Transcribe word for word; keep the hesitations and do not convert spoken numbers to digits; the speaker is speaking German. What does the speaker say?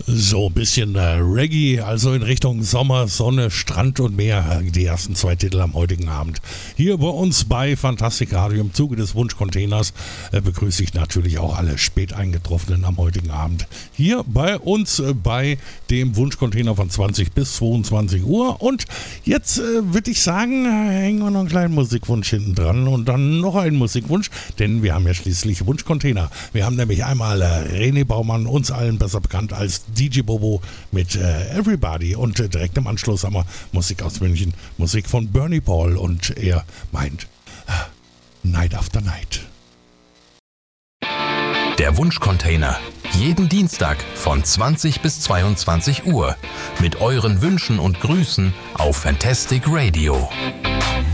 So ein bisschen äh, Reggae, also in Richtung Sommer, Sonne, Strand und Meer. Die ersten zwei Titel am heutigen Abend. Hier bei uns bei Fantastic Radio im Zuge des Wunschcontainers äh, begrüße ich natürlich auch alle spät eingetroffenen am heutigen Abend. Hier bei uns äh, bei dem Wunschcontainer von zwanzig bis zweiundzwanzig Uhr. Und jetzt äh, würde ich sagen, äh, hängen wir noch einen kleinen Musikwunsch hinten dran und dann noch einen Musikwunsch, denn wir haben ja schließlich Wunschcontainer. Wir haben nämlich einmal äh, René Baumann, uns allen besser bekannt als D J Bobo mit äh, Everybody und äh, direkt im Anschluss haben wir Musik aus München, Musik von Bernie Paul und er meint äh, Night After Night. Der Wunschcontainer. Jeden Dienstag von zwanzig bis zweiundzwanzig Uhr mit euren Wünschen und Grüßen auf Fantastic Radio.